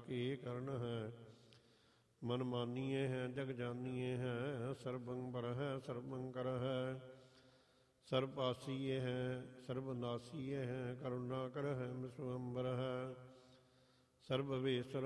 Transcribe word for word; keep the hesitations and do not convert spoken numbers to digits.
ਕੀ ਕਰਨ ਹੈ। ਮਨ ਮਾਨੀਏ ਹੈ ਜਗ ਜਾਨੀਏ ਹੈ, ਸਰਬੰ ਬਰ ਹੈ ਸਰਬੰ ਕਰ ਹੈ। ਸਰਬ ਆਸੀਏ ਹੈ ਸਰਬ ਨਾਸੀਏ ਹੈ, ਕਰੁਣਾ ਕਰ ਹੈ ਵਿਸ਼ਵੰਬਰ ਹੈ। ਸਰਬ ਵੇਸਰ